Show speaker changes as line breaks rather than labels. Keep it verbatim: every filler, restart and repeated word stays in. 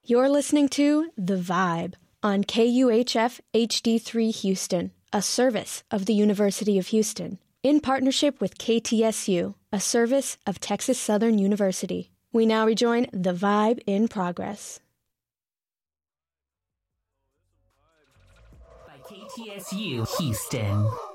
You're listening to The Vibe on K U H F H D three Houston, a service of the University of Houston, in partnership with K T S U, a service of Texas Southern University. We now rejoin The Vibe in progress.
By K T S U Houston.